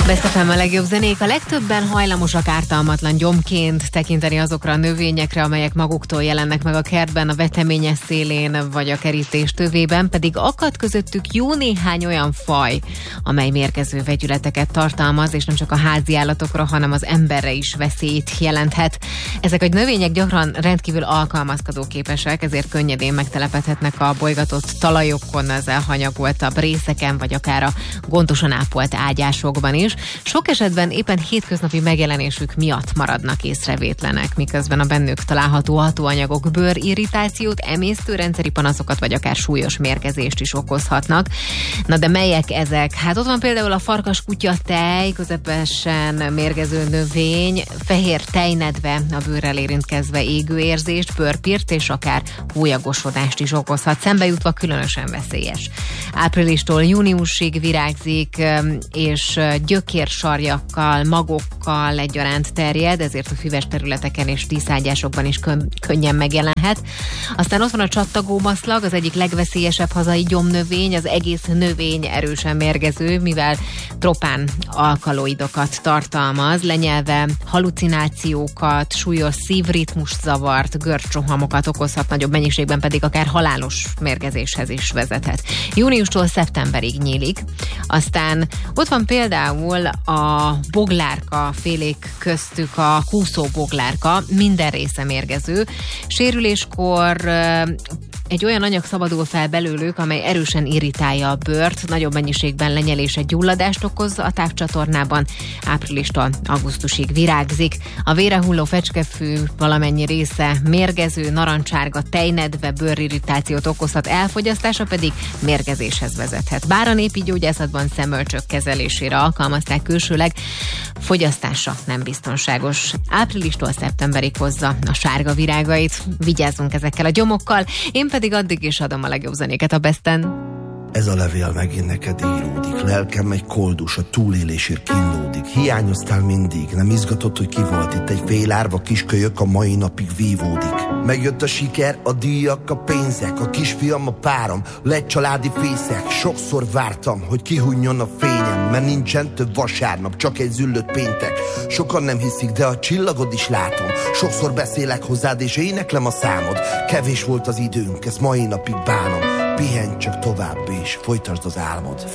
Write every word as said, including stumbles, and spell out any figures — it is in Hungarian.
Best ef em a legjobb zenék. A legtöbben hajlamosak ártalmatlan gyomként tekinteni azokra a növényekre, amelyek maguktól jelennek meg a kertben, a veteményes szélén vagy a kerítés tövében, pedig akad közöttük jó néhány olyan faj, amely mérgező vegyületeket tartalmaz, és nem csak a házi állatokra, hanem az emberre is veszélyt jelenthet. Ezek a növények gyakran rendkívül alkalmazkodóképesek, ezért könnyedén megtelepedhetnek a bolygatott talajokon, az elhanyagoltabb részeken, vagy akár a gondosan ápolt ágyásokban is. Sok esetben éppen hétköznapi megjelenésük miatt maradnak észrevétlenek, miközben a bennük található hatóanyagok bőrirritációt, emésztőrendszeri panaszokat, vagy akár súlyos mérgezést is okozhatnak. Na de melyek ezek? Hát ott van például a farkaskutya tej, közepesen mérgező növény, fehér tejnedve, a bőrrel érintkezve égőérzést, bőrpírt és akár hólyagosodást is okozhat. Szembe jutva különösen veszélyes. Áprilistól júniusig virágzik, és gyökérsarjakkal, magokkal egyaránt terjed, ezért a füves területeken és díszágyásokban is kön- könnyen megjelenhet. Aztán ott van a csattagómaszlag, az egyik legveszélyesebb hazai gyomnövény, az egész növény erősen mérgező, mivel tropán alkaloidokat tartalmaz, lenyelve halucinációkat, súlyos szívritmuszavart, görcsrohamokat okozhat, nagyobb mennyiségben pedig akár halálos mérgezéshez is vezethet. Júniustól szeptemberig nyílik. Aztán ott van például a boglárka félék köztük a kúszó boglárka, minden része mérgező. Sérüléskor egy olyan anyag szabadul fel belőlük, amely erősen irritálja a bőrt, nagyobb mennyiségben lenyelése, gyulladást okoz a tápcsatornában, áprilistól augusztusig virágzik. A vére hulló fecskefű valamennyi része mérgező, narancsárga tejnedve bőrirritációt okozhat, elfogyasztása pedig mérgezéshez vezethet. Bár a népi gyógyászatban szemölcsök kezelésére alkalmazták külsőleg, fogyasztása nem biztonságos. Áprilistól szeptemberig hozza a sárga virágait. Vigyázzunk ezekkel a gyomokkal, én pedig addig is adom a legjobb zenéket a Besten. Ez a levél megint neked íródik. Lelkem egy koldus, a túlélésért kínlódik. Hiányoztál mindig, nem izgatott, hogy ki volt itt. Egy fél árva kiskölyök a mai napig vívódik. Megjött a siker, a díjak, a pénzek, a kisfiam, a párom, lett családi fészek. Sokszor vártam, hogy kihújjon a fényem, mert nincsen több vasárnap, csak egy züllött péntek. Sokan nem hiszik, de a csillagod is látom. Sokszor beszélek hozzád, és éneklem a számod. Kevés volt az időnk, ezt mai napig bánom. Pihenj csak tovább, és folytasd az álmod.